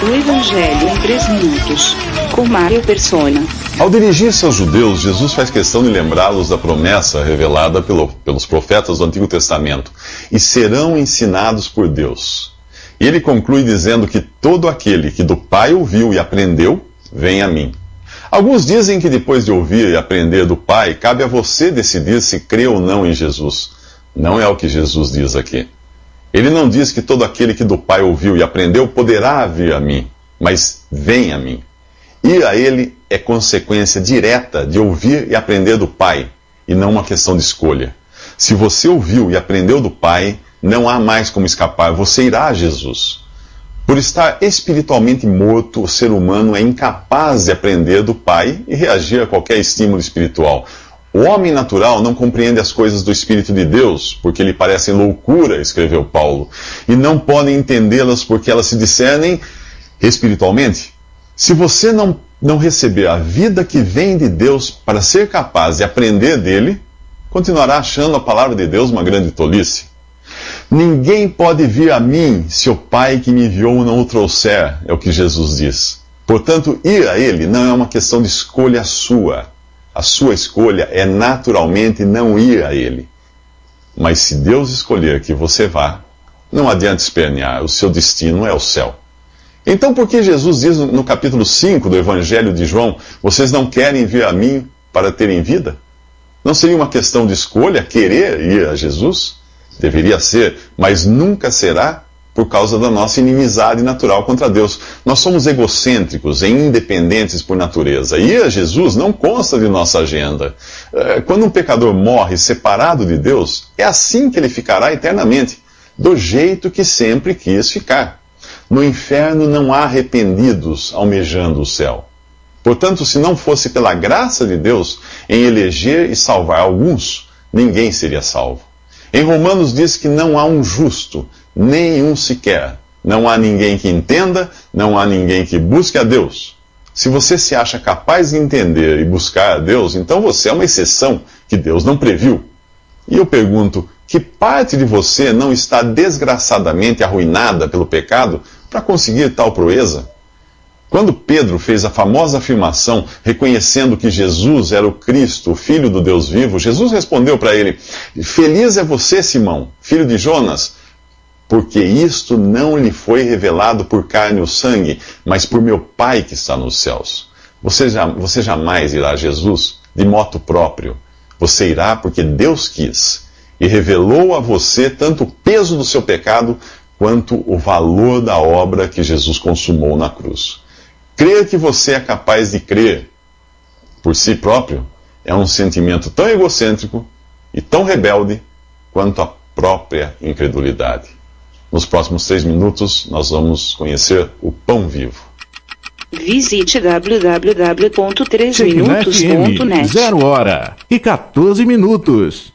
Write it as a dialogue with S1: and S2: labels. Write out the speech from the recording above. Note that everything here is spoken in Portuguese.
S1: O Evangelho em 3 minutos, com Mário Persona.
S2: Ao dirigir-se aos judeus, Jesus faz questão de lembrá-los da promessa revelada pelos profetas do Antigo Testamento, e serão ensinados por Deus. E ele conclui dizendo que todo aquele que do Pai ouviu e aprendeu, vem a mim. Alguns dizem que depois de ouvir e aprender do Pai, cabe a você decidir se crê ou não em Jesus. Não é o que Jesus diz aqui. Ele não diz que todo aquele que do Pai ouviu e aprendeu poderá vir a mim, mas vem a mim. Ir a Ele é consequência direta de ouvir e aprender do Pai, e não uma questão de escolha. Se você ouviu e aprendeu do Pai, não há mais como escapar, você irá a Jesus. Por estar espiritualmente morto, o ser humano é incapaz de aprender do Pai e reagir a qualquer estímulo espiritual. O homem natural não compreende as coisas do Espírito de Deus, porque lhe parecem loucura, escreveu Paulo, e não podem entendê-las porque elas se discernem espiritualmente. Se você não receber a vida que vem de Deus para ser capaz de aprender dele, continuará achando a palavra de Deus uma grande tolice. Ninguém pode vir a mim se o Pai que me enviou não o trouxer, é o que Jesus diz. Portanto, ir a ele não é uma questão de escolha sua. A sua escolha é naturalmente não ir a ele. Mas se Deus escolher que você vá, não adianta espernear, o seu destino é o céu. Então por que Jesus diz no capítulo 5 do Evangelho de João, vocês não querem vir a mim para terem vida? Não seria uma questão de escolha querer ir a Jesus? Deveria ser, mas nunca será por causa da nossa inimizade natural contra Deus. Nós somos egocêntricos e independentes por natureza. Ir a Jesus não consta de nossa agenda. Quando um pecador morre separado de Deus, é assim que ele ficará eternamente, do jeito que sempre quis ficar. No inferno não há arrependidos almejando o céu. Portanto, se não fosse pela graça de Deus em eleger e salvar alguns, ninguém seria salvo. Em Romanos diz que não há um justo, nenhum sequer. Não há ninguém que entenda, não há ninguém que busque a Deus. Se você se acha capaz de entender e buscar a Deus, então você é uma exceção que Deus não previu. E eu pergunto, que parte de você não está desgraçadamente arruinada pelo pecado para conseguir tal proeza? Quando Pedro fez a famosa afirmação, reconhecendo que Jesus era o Cristo, o Filho do Deus vivo, Jesus respondeu para ele, feliz é você, Simão, filho de Jonas, porque isto não lhe foi revelado por carne ou sangue, mas por meu Pai que está nos céus. Você jamais irá a Jesus de moto próprio. Você irá porque Deus quis e revelou a você tanto o peso do seu pecado quanto o valor da obra que Jesus consumou na cruz. Crer que você é capaz de crer por si próprio é um sentimento tão egocêntrico e tão rebelde quanto a própria incredulidade. Nos próximos 3 minutos, nós vamos conhecer o Pão Vivo.
S1: Visite www.3minutos.net.
S3: 0 hora e 14 minutos.